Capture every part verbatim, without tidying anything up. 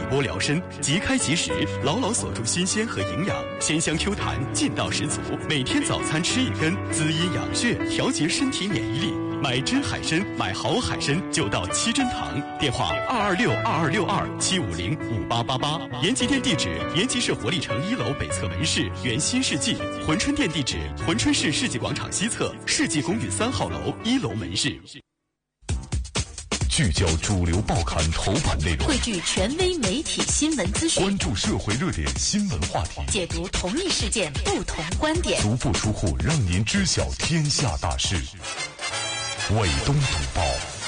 波疗身，即开即食，牢牢锁住新鲜和营养，鲜香 Q 弹，劲道十足。每天早餐吃一根，滋阴养血，调节身体免疫力。买真海参，买好海参就到七珍堂，电话二二六二二六二七五零五八八八。延吉店地址：延吉市活力城一楼北侧门市原新世纪。珲春店地址：珲春市世纪广场西侧世纪公寓三号楼一楼门市。 聚焦主流报刊头版内容， 汇聚权威媒体新闻资讯， 关注社会热点新闻话题， 解读同一事件不同观点， 足不出户让您知晓天下大事。伟东读报，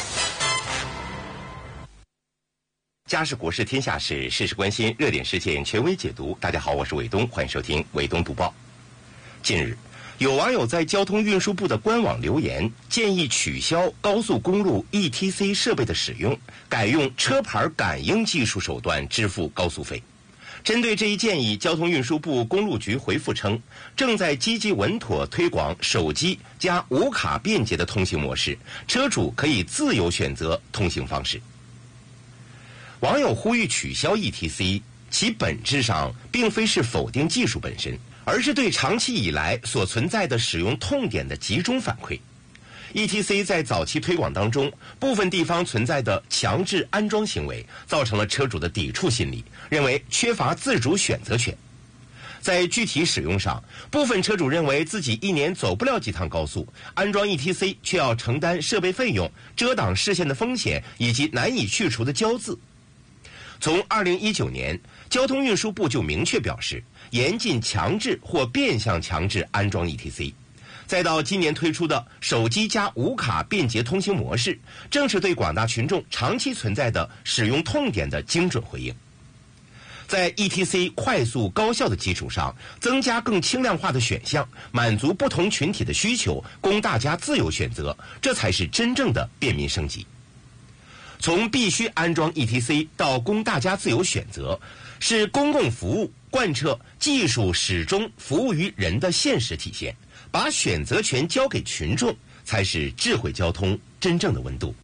家事国事天下事，事事关心，热点事件权威解读。大家好，我是伟东，欢迎收听伟东读报。近日，有网友在交通运输部的官网留言，建议取消高速公路 E T C 设备的使用，改用车牌感应技术手段支付高速费。针对这一建议，交通运输部公路局回复称，正在积极稳妥推广手机加无卡便捷的通行模式，车主可以自由选择通行方式。网友呼吁取消 E T C， 其本质上并非是否定技术本身，而是对长期以来所存在的使用痛点的集中反馈。E T C 在早期推广当中，部分地方存在的强制安装行为，造成了车主的抵触心理，认为缺乏自主选择权。在具体使用上，部分车主认为自己一年走不了几趟高速，安装 E T C 却要承担设备费用、遮挡视线的风险以及难以去除的胶渍。从二零一九年，交通运输部就明确表示，严禁强制或变相强制安装 E T C。再到今年推出的手机加无卡便捷通行模式，正是对广大群众长期存在的使用痛点的精准回应。在 E T C 快速高效的基础上，增加更轻量化的选项，满足不同群体的需求，供大家自由选择，这才是真正的便民升级。从必须安装 E T C 到供大家自由选择，是公共服务贯彻技术始终服务于人的现实体现。把选择权交给群众，才是智慧交通真正的温度。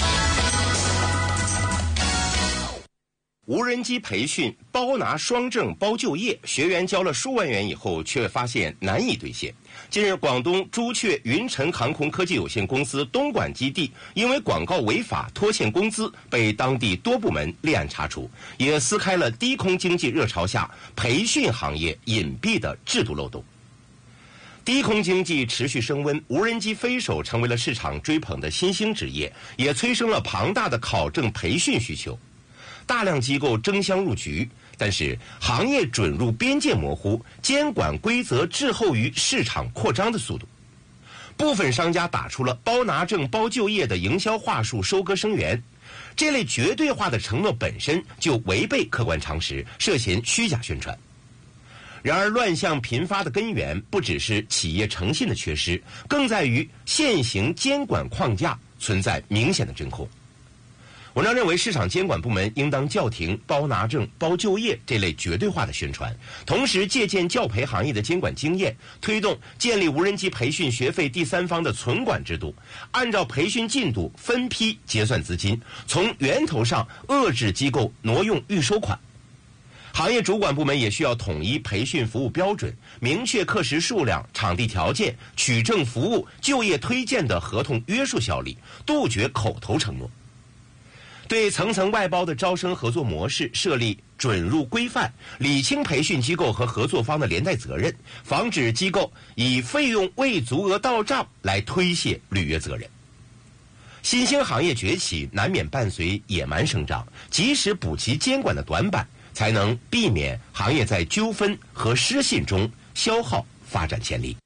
无人机培训包拿双证包就业，学员交了数万元以后，却发现难以兑现。近日，广东朱雀云晨航空科技有限公司东莞基地因为广告违法拖欠工资，被当地多部门立案查处，也撕开了低空经济热潮下培训行业隐蔽的制度漏洞。低空经济持续升温，无人机飞手成为了市场追捧的新兴职业，也催生了庞大的考证培训需求。大量机构争相入局，但是行业准入边界模糊，监管规则滞后于市场扩张的速度。部分商家打出了包拿证包就业的营销话术，收割生源。这类绝对化的承诺本身就违背客观常识，涉嫌虚假宣传。然而，乱象频发的根源不只是企业诚信的缺失，更在于现行监管框架存在明显的真空。文章认为，市场监管部门应当叫停包拿证、包就业这类绝对化的宣传，同时借鉴教培行业的监管经验，推动建立无人机培训学费第三方的存管制度，按照培训进度分批结算资金，从源头上遏制机构挪用预收款。行业主管部门也需要统一培训服务标准，明确课时数量、场地条件、取证服务、就业推荐的合同约束效力，杜绝口头承诺。对层层外包的招生合作模式设立准入规范，理清培训机构和合作方的连带责任，防止机构以费用未足额到账来推卸履约责任。新兴行业崛起难免伴随野蛮生长，及时补齐监管的短板，才能避免行业在纠纷和失信中消耗发展潜力。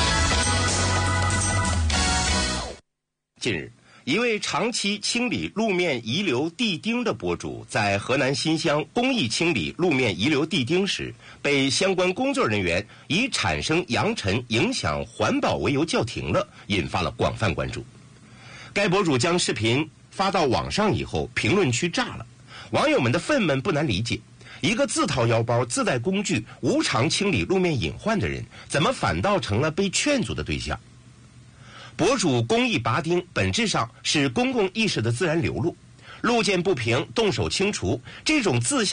近日，一位长期清理路面遗留地钉的博主，在河南新乡公益清理路面遗留地钉时，被相关工作人员以产生扬尘、影响环保为由叫停了，引发了广泛关注。该博主将视频发到网上以后，评论区炸了，网友们的愤懑不难理解。一个自掏腰包、自带工具、无偿清理路面隐患的人，怎么反倒成了被劝阻的对象？博主公益拔钉本质上是公共意识的自然流露，路见不平动手清除，这种自